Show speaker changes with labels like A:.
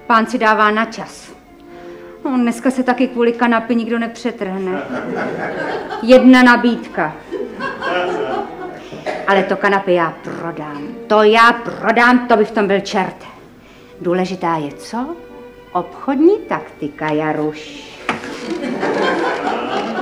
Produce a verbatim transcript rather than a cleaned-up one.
A: Pán si dává na čas. No, dneska se taky kvůli kanapy nikdo nepřetrhne. Jedna nabídka. Ale to kanapy já prodám. To já prodám, to by v tom byl čert. Důležitá je co? Obchodní taktika, Jaruš.